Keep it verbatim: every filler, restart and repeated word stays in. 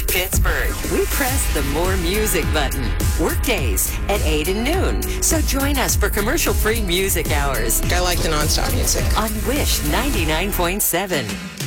Pittsburgh, we press the more music button. Workdays at eight and noon. So join us for commercial-free music hours I like the nonstop music. on Wish ninety-nine point seven.